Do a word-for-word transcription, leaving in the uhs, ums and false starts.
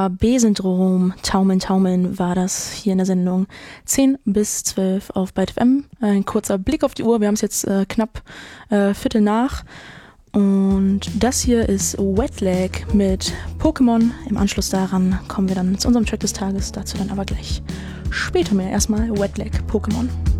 war B-Syndrom, Taumeln, Taumeln war das hier in der Sendung zehn bis zwölf auf Byte F M. Ein kurzer Blick auf die Uhr, wir haben es jetzt äh, knapp äh, Viertel nach. Und das hier ist Wetlag mit Pokémon. Im Anschluss daran kommen wir dann zu unserem Track des Tages, dazu dann aber gleich später mehr. Erstmal Wetlag, Pokémon.